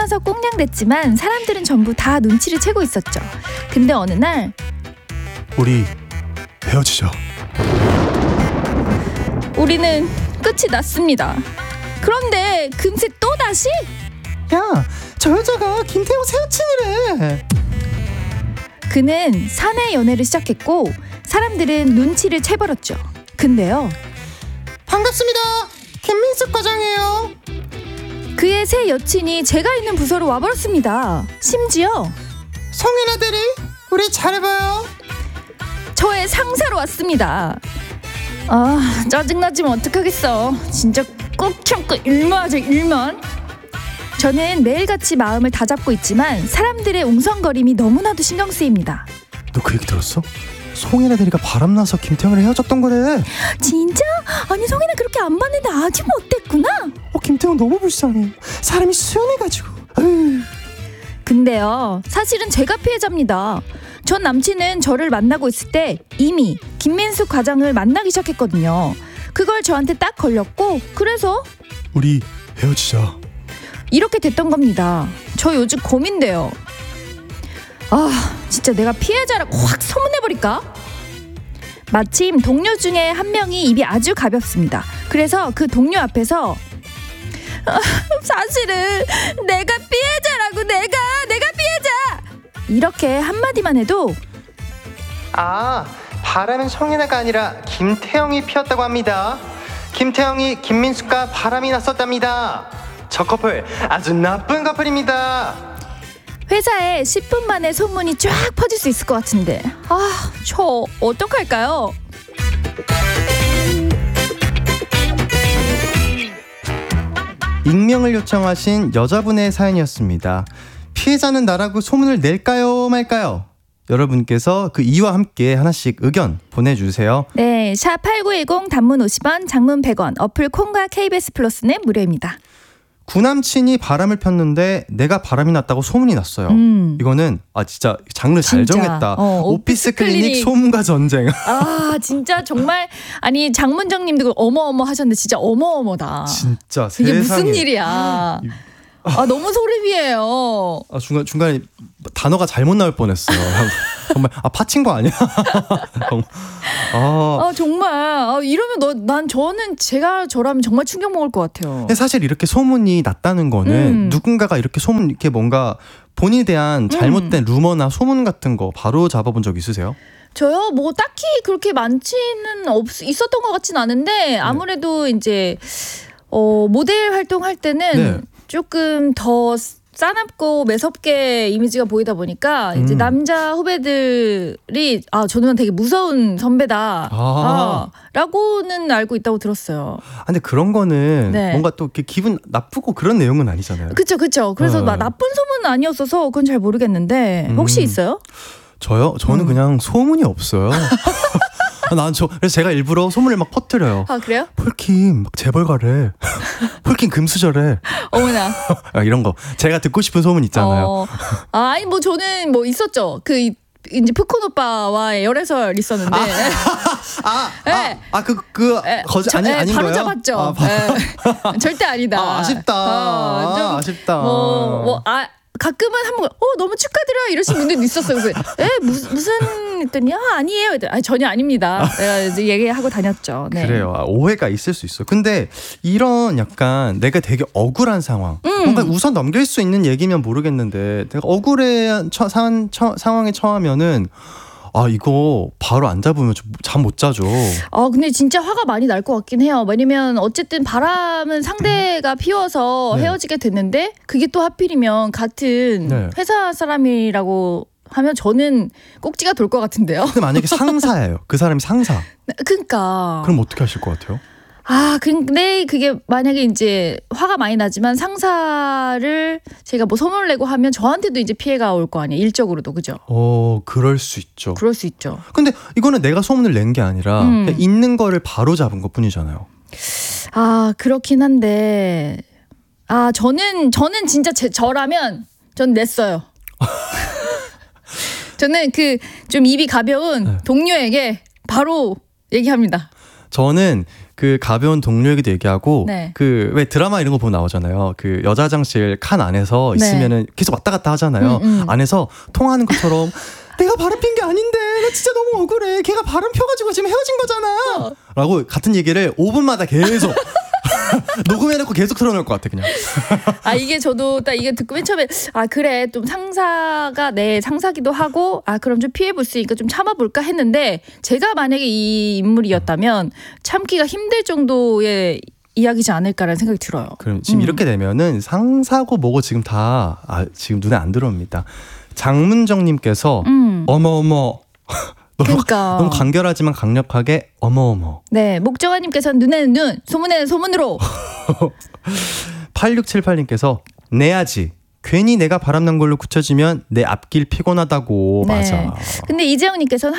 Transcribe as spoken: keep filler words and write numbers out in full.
나서 꽁냥댔지만 사람들은 전부 다 눈치를 채고 있었죠. 근데 어느 날 우리 헤어지자. 우리는 끝이 났습니다. 그런데 금세 또다시 야, 저 여자가 김태형 새여친이래. 그는 사내 연애를 시작했고 사람들은 눈치를 채버렸죠. 근데요, 반갑습니다. 김민숙 과장이에요. 그의 새 여친이 제가 있는 부서로 와버렸습니다. 심지어 성윤아 대리, 우리 잘해봐요. 저의 상사로 왔습니다. 아, 짜증나지만 어떡하겠어. 진짜 꾹 참고 일만 하자, 일만. 저는 매일같이 마음을 다잡고 있지만 사람들의 웅성거림이 너무나도 신경 쓰입니다. 너 그 얘기 들었어? 송혜나 대리가 바람나서 김태형이랑 헤어졌던 거래. 진짜? 아니, 성인아 그렇게 안 봤는데 아직 못됐구나. 어, 김태형 너무 불쌍해. 사람이 수연해가지고. 에휴. 근데요, 사실은 제가 피해자입니다. 전 남친은 저를 만나고 있을 때 이미 김민숙 과장을 만나기 시작했거든요. 그걸 저한테 딱 걸렸고 그래서 우리 헤어지자. 이렇게 됐던 겁니다. 저 요즘 고민돼요. 아, 진짜 내가 피해자라고 확 소문내버릴까? 마침 동료 중에 한 명이 입이 아주 가볍습니다. 그래서 그 동료 앞에서 아, 사실은 내가 피해자라고, 내가 내가 피해자! 이렇게 한마디만 해도 아, 바람은 성인아가 아니라 김태형이 피웠다고 합니다. 김태형이 김민숙과 바람이 났었답니다. 저 커플 아주 나쁜 커플입니다. 회사에 십 분 만에 소문이 쫙 퍼질 수 있을 것 같은데, 아, 저 어떡할까요? 익명을 요청하신 여자분의 사연이었습니다. 피해자는 나라고 소문을 낼까요 말까요? 여러분께서 그 이와 함께 하나씩 의견 보내주세요. 네, 샵 팔구일공, 단문 오십 원, 장문 백 원, 어플 콩과 케이비에스 플러스는 무료입니다. 구남친이 바람을 폈는데 내가 바람이 났다고 소문이 났어요. 음. 이거는 아 진짜 장르 잘 진짜. 정했다. 어, 오피스 오피스 클리닉, 클리닉. 소문과 전쟁. 아, 진짜 정말, 아니, 장문정님도 어머어머 하셨는데 진짜 어머어머다. 진짜 이게 세상에. 무슨 일이야. 아, 너무 소름이에요. 아, 중간 중간에 단어가 잘못 나올 뻔했어요. 정말 아 파친 거 아니야? 아, 아, 정말. 아, 이러면 너, 난 저는 제가 저라면 정말 충격 먹을 것 같아요. 근데 사실 이렇게 소문이 났다는 거는 음. 누군가가 이렇게 소문 이렇게 뭔가 본인에 대한 잘못된 음. 루머나 소문 같은 거 바로 잡아본 적 있으세요? 저요, 뭐 딱히 그렇게 많지는 없, 있었던 것 같진 않은데 아무래도 이제 어, 모델 활동할 때는 네. 조금 더 싸납고 매섭게 이미지가 보이다 보니까 이제 음. 남자 후배들이 아, 저는 되게 무서운 선배다. 아. 아, 라고는 알고 있다고 들었어요. 아, 근데 그런 거는 네. 뭔가 또 이렇게 기분 나쁘고 그런 내용은 아니잖아요. 그쵸, 그쵸. 그래서 어. 막 나쁜 소문은 아니었어서 그건 잘 모르겠는데 혹시 음. 있어요? 저요? 저는 음. 그냥 소문이 없어요. 난 저 그래서 제가 일부러 소문을 막 퍼뜨려요. 아, 그래요? 폴킴 막 재벌 가래. 폴킴 금수저래. 어머나. 아, 이런 거 제가 듣고 싶은 소문 있잖아요. 어, 아, 아니 뭐 저는 뭐 있었죠. 그 이- 이제 푸콘 오빠와의 열애설 있었는데 아, 네. 아, 그, 그, 에, 거짓, 저- 아니, 에, 아닌 바로 거예요? 잡았죠. 아, 바- 에, 절대 아니다. 아, 아쉽다. 어, 좀 아, 아쉽다. 뭐, 뭐, 아, 가끔은 한번 어 너무 축하드려요 이러시는 분들도 있었어요. 그래서 에 무슨 무슨 했더니 아 아니에요. 아 전혀 아닙니다. 내가 이제 얘기하고 다녔죠. 네. 그래요. 아, 오해가 있을 수 있어요. 근데 이런 약간 내가 되게 억울한 상황, 음. 뭔가 우선 넘길 수 있는 얘기면 모르겠는데 내가 억울한 처, 상, 처, 상황에 처하면은 아 이거 바로 안 잡으면 잠 못 자죠. 아 근데 진짜 화가 많이 날 것 같긴 해요. 왜냐면 어쨌든 바람은 상대가 피워서 네. 헤어지게 됐는데 그게 또 하필이면 같은 네. 회사 사람이라고 하면 저는 꼭지가 돌 것 같은데요. 근데 만약에 상사예요. 그 사람이 상사. 그러니까. 그럼 어떻게 하실 것 같아요? 아, 근데 그게 만약에 이제 화가 많이 나지만 상사를 제가 뭐 소문을 내고 하면 저한테도 이제 피해가 올 거 아니에요. 일적으로도. 그죠? 어, 그럴 수 있죠. 그럴 수 있죠. 근데 이거는 내가 소문을 낸 게 아니라 음. 그냥 있는 거를 바로 잡은 것 뿐이잖아요. 아, 그렇긴 한데 아, 저는 저는 진짜 제, 저라면 전 냈어요. 저는 그 좀 입이 가벼운 네. 동료에게 바로 얘기합니다. 저는 그 가벼운 동료에게도 얘기하고 네. 그 왜 드라마 이런 거 보면 나오잖아요. 그 여자 화장실 칸 안에서 네. 있으면은 계속 왔다 갔다 하잖아요. 음, 음. 안에서 통화하는 것처럼 내가 바람 핀 게 아닌데 나 진짜 너무 억울해. 걔가 바람 펴가지고 지금 헤어진 거잖아. 어. 라고 같은 얘기를 오 분마다 계속 녹음해놓고 계속 틀어놓을 것 같아 그냥. 아 이게 저도 딱 이게 듣고 맨 처음에 아 그래 좀 상사가 내 상사기도 하고 아 그럼 좀 피해 볼 수 있으니까 좀 참아볼까 했는데 제가 만약에 이 인물이었다면 참기가 힘들 정도의 이야기지 않을까라는 생각이 들어요. 그럼 지금 음. 이렇게 되면은 상사고 뭐고 지금 다 아, 지금 눈에 안 들어옵니다. 장문정님께서 음. 어머 어머 너무, 그러니까 너무 간결하지만 강력하게 어머 어머. 네 목정아님께서는 눈에는 눈 소문에는 소문으로 팔육칠팔님께서 내야지. 괜히 내가 바람난 걸로 굳혀지면 내 앞길 피곤하다고. 네. 맞아. 근데 이재영님께서는